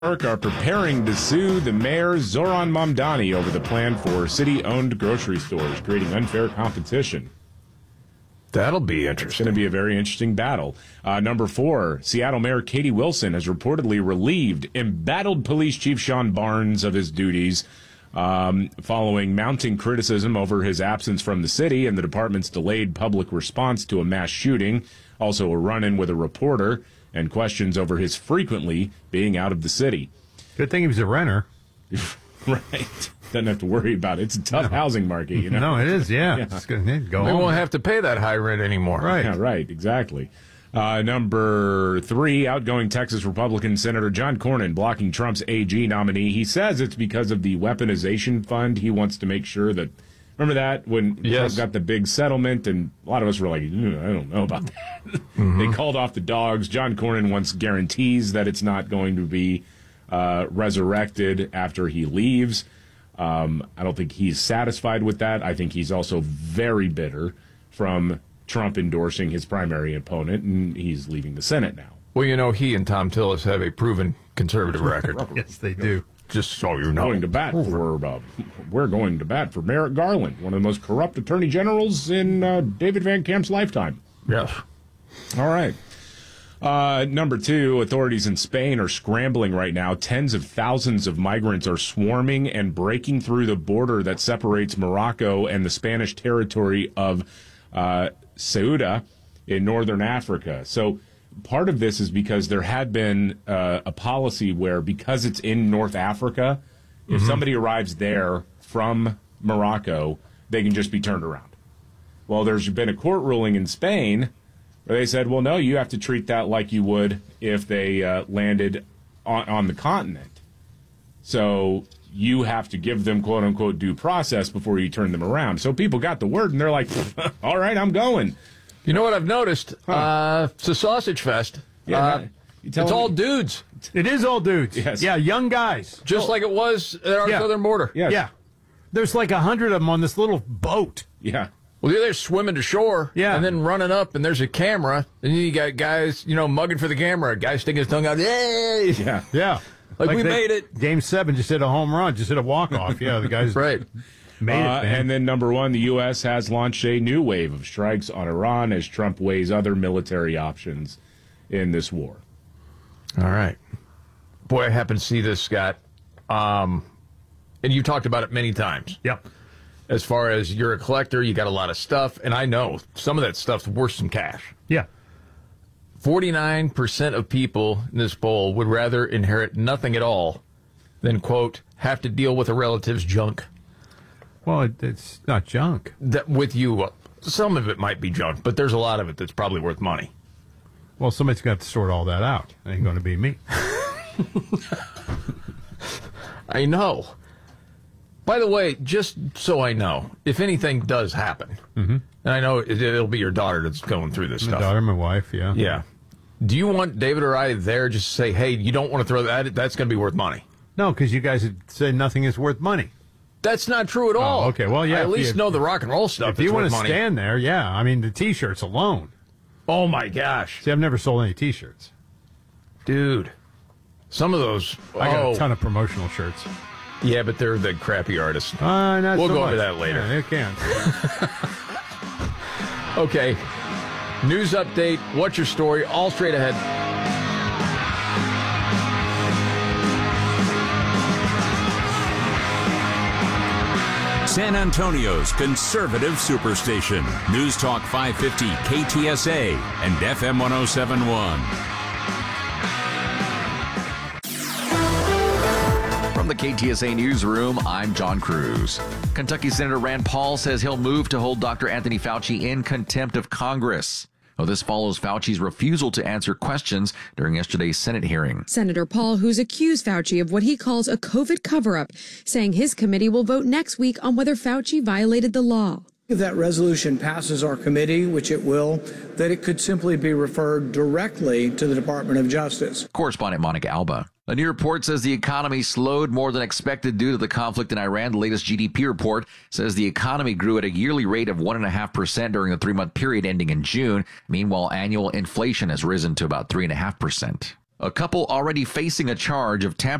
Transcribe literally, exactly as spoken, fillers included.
Are preparing to sue the mayor Zoran Mamdani over the plan for city-owned grocery stores, creating unfair competition. That'll be It's interesting. going to be a very interesting battle. Uh, number four, Seattle Mayor Katie Wilson has reportedly relieved embattled police chief Sean Barnes of his duties um, following mounting criticism over his absence from the city and the department's delayed public response to a mass shooting, also a run-in with a reporter, and questions over his frequently being out of the city. Good thing he was a renter. Right. Doesn't have to worry about it. It's a tough no. housing market, you know. No, it is, yeah. yeah. It's good. Go we home. won't have to pay that high rent anymore. Right. Yeah, right, exactly. Uh, number three, outgoing Texas Republican Senator John Cornyn blocking Trump's A G nominee. He says it's because of the weaponization fund. He wants to make sure that, remember that when yes. Trump got the big settlement, and a lot of us were like, I don't know about that. Mm-hmm. They called off the dogs. John Cornyn wants guarantees that it's not going to be uh, resurrected after he leaves. Um, I don't think he's satisfied with that. I think he's also very bitter from Trump endorsing his primary opponent, and he's leaving the Senate now. Well, you know, he and Tom Tillis have a proven conservative record. Yes, they do. Just so you know. Going to bat for, uh, we're going to bat for Merrick Garland, one of the most corrupt attorney generals in uh, David Van Camp's lifetime. Yes. All right. Uh, number two, authorities in Spain are scrambling right now. Tens of thousands of migrants are swarming and breaking through the border that separates Morocco and the Spanish territory of uh, Ceuta in northern Africa. So part of this is because there had been uh, a policy where, because it's in North Africa, if mm-hmm. somebody arrives there from Morocco, they can just be turned around. Well, there's been a court ruling in Spain where they said, well, no, you have to treat that like you would if they uh, landed on, on the continent. So you have to give them, quote unquote, due process before you turn them around. So people got the word and they're like, all right, I'm going. You know what I've noticed? Huh. Uh, it's a sausage fest. Yeah, uh, it's me? all dudes. It is all dudes. Yes. Yeah, young guys. Just oh. like it was at our yeah. southern border. Yes. Yeah. There's like a hundred of them on this little boat. Yeah. Well, they're swimming to shore yeah. and then running up, and there's a camera, and then you got guys, you know, mugging for the camera. A guy sticking his tongue out. Yay! Yeah. Yeah. Like, like we they, made it. Game seven just hit a home run, just hit a walk-off. Yeah, the guys right. made uh, it, man. And then number one, the U S has launched a new wave of strikes on Iran as Trump weighs other military options in this war. All right. Boy, I happen to see this, Scott. Um, and you've talked about it many times. Yep. As far as you're a collector, you got a lot of stuff, and I know some of that stuff's worth some cash. Yeah. forty-nine percent of people in this poll would rather inherit nothing at all than, quote, have to deal with a relative's junk. Well, it, it's not junk. That with you, uh, some of it might be junk, but there's a lot of it that's probably worth money. Well, somebody's got to sort all that out. It ain't going to be me. I know. By the way, just so I know, if anything does happen, mm-hmm. and I know it, it'll be your daughter that's going through this my stuff. My daughter, my wife, yeah. Yeah. Do you want David or I there just to say, hey, you don't want to throw that, that's going to be worth money? No, because you guys had said nothing is worth money. That's not true at all. Oh, okay, well, yeah. I at least you, know the rock and roll stuff. If you want to money. stand there, yeah. I mean, the T-shirts alone. Oh, my gosh. See, I've never sold any T-shirts. Dude. Some of those. I got oh. a ton of promotional shirts. Yeah, but they're the crappy artists. Uh, not we'll so go much. over that later. Yeah, they can. Okay. News update. What's your story? All straight ahead. San Antonio's conservative superstation. News Talk five fifty K T S A and F M one oh seven point one. From the K T S A Newsroom, I'm John Cruz. Kentucky Senator Rand Paul says he'll move to hold Doctor Anthony Fauci in contempt of Congress. Well, this follows Fauci's refusal to answer questions during yesterday's Senate hearing. Senator Paul, who's accused Fauci of what he calls a COVID cover-up, saying his committee will vote next week on whether Fauci violated the law. If that resolution passes our committee, which it will, that it could simply be referred directly to the Department of Justice. Correspondent Monica Alba. A new report says the economy slowed more than expected due to the conflict in Iran. The latest G D P report says the economy grew at a yearly rate of one point five percent during the three-month period ending in June. Meanwhile, annual inflation has risen to about three point five percent. A couple already facing a charge of tampering